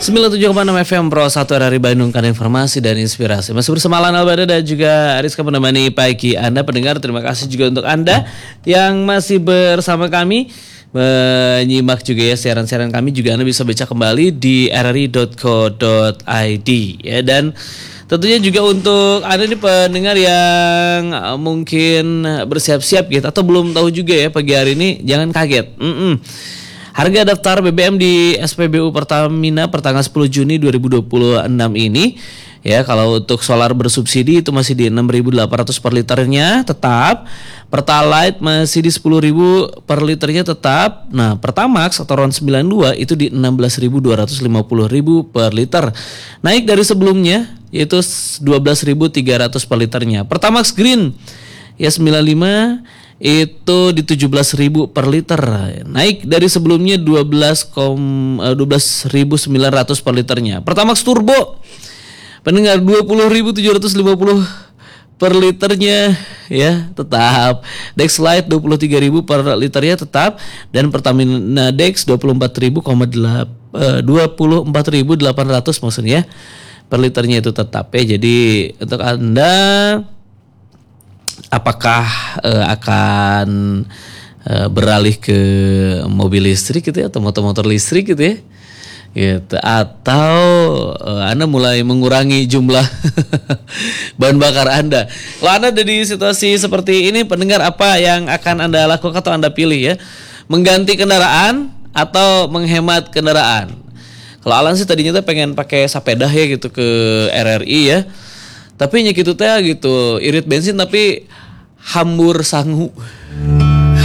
97,6 FM Pro 1 RRI Bandung, kan informasi dan inspirasi. Masih bersama Lana Albada dan juga Ariska menemani pagi Anda pendengar. Terima kasih juga untuk Anda yang masih bersama kami menyimak juga ya siaran-siaran kami. Juga Anda bisa baca kembali di rri.co.id ya. Dan tentunya juga untuk Anda nih pendengar yang mungkin bersiap-siap gitu atau belum tahu juga ya pagi hari ini, jangan kaget. Harga daftar BBM di SPBU Pertamina pertanggal 10 Juni 2026 ini ya, kalau untuk solar bersubsidi itu masih di 6.800 per liternya tetap, Pertalite masih di 10.000 per liternya tetap. Nah, Pertamax atau RON 92 itu di 16.250.000 per liter. Naik dari sebelumnya yaitu 12.300 per liternya. Pertamax Green ya 95 itu di 17.000 per liter, naik dari sebelumnya 12.900 per liternya. Pertamax Turbo pendengar 20.750 per liternya ya tetap. Dex Lite 23.000 per liternya tetap, dan Pertamina Dex 24.800 maksudnya per liternya itu tetap ya. Jadi untuk Anda apakah akan beralih ke mobil listrik gitu ya, atau motor listrik gitu ya, gitu, atau Anda mulai mengurangi jumlah bahan bakar Anda. Kalau Anda ada di situasi seperti ini, pendengar, apa yang akan Anda lakukan atau Anda pilih ya? Mengganti kendaraan atau menghemat kendaraan? Kalau Alan sih tadinya tuh pengen pakai sepeda ya gitu ke RRI ya. Tapi nya gitu teh gitu, irit bensin tapi hambur sangu.